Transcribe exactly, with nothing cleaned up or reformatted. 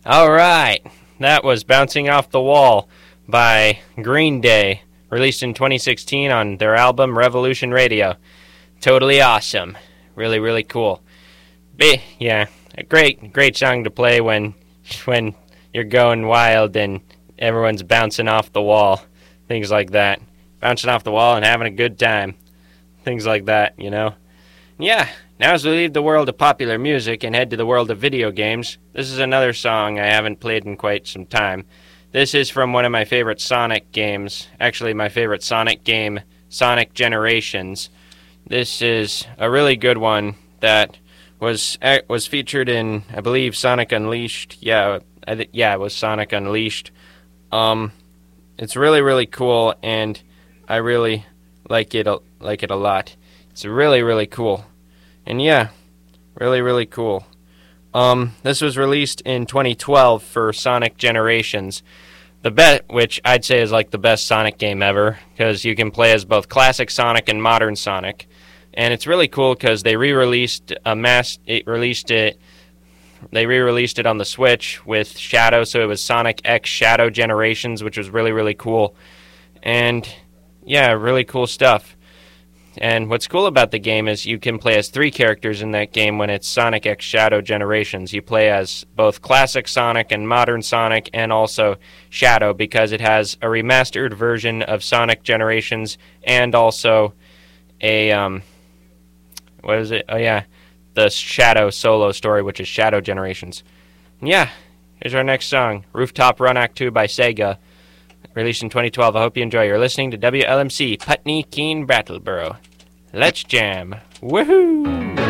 All right, that was Bouncing Off the Wall by Green Day, released in twenty sixteen on their album Revolution Radio. Totally awesome. Really, really cool. Be, yeah, a great, great song to play when, when you're going wild and everyone's bouncing off the wall. Things like that. Bouncing off the wall and having a good time. Things like that, you know. Yeah, now as we leave the world of popular music and head to the world of video games, this is another song I haven't played in quite some time. This is from one of my favorite Sonic games. Actually, my favorite Sonic game, Sonic Generations. This is a really good one that was was featured in, I believe, Sonic Unleashed. Yeah, I th- yeah, it was Sonic Unleashed. Um, it's really, really cool, and I really like it a, like it a lot. It's really, really cool. And yeah, really, really cool. Um, this was released in twenty twelve for Sonic Generations. The bet, which I'd say is like the best Sonic game ever, because you can play as both classic Sonic and modern Sonic. And it's really cool because they re-released a mass. It released it. They re-released it on the Switch with Shadow, so it was Sonic X Shadow Generations, which was really, really cool. And yeah, really cool stuff. And what's cool about the game is you can play as three characters in that game when it's Sonic X Shadow Generations. You play as both classic Sonic and modern Sonic, and also Shadow, because it has a remastered version of Sonic Generations and also a um what is it? Oh yeah, the Shadow solo story, which is Shadow Generations. And yeah, here's our next song, Rooftop Run Act two by Sega, released in twenty twelve. I hope you enjoy. You're listening to W L M C, Putney, Keene, Brattleboro. Let's jam. Woohoo!